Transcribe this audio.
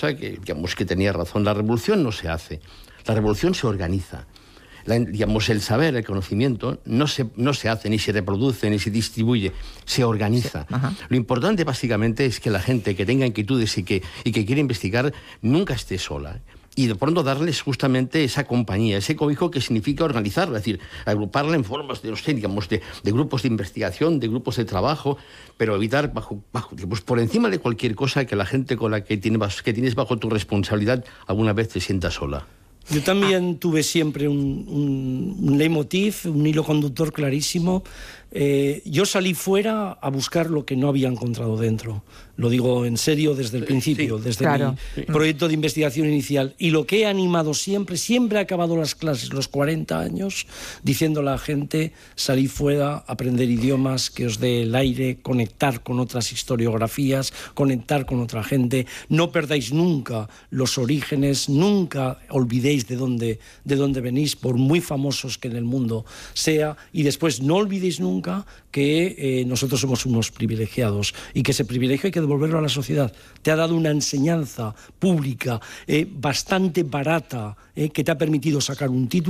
cosa que, digamos, que tenía razón. La revolución no se hace, la revolución se organiza. El saber, el conocimiento, no se hace, ni se reproduce, ni se distribuye, se organiza. Sí. Lo importante, básicamente, es que la gente que tenga inquietudes y que quiere investigar nunca esté sola. Y de pronto darles justamente esa compañía, ese cobijo que significa organizarla, es decir, agruparla en formas de grupos de investigación, de grupos de trabajo, pero evitar pues por encima de cualquier cosa que la gente con la que tienes bajo tu responsabilidad alguna vez te sienta sola. Yo también tuve siempre un leitmotiv, un hilo conductor clarísimo. Yo salí fuera a buscar lo que no había encontrado dentro. Lo digo en serio desde el principio, desde mi proyecto de investigación inicial. Y lo que he animado siempre he acabado las clases, los 40 años, diciendo a la gente, salid fuera, aprender idiomas, que os dé el aire, conectar con otras historiografías, conectar con otra gente. No perdáis nunca los orígenes, nunca olvidéis de dónde venís, por muy famosos que en el mundo sea. Y después no olvidéis nunca que nosotros somos unos privilegiados y que ese privilegio hay que devolverlo a la sociedad. Te ha dado una enseñanza pública bastante barata que te ha permitido sacar un título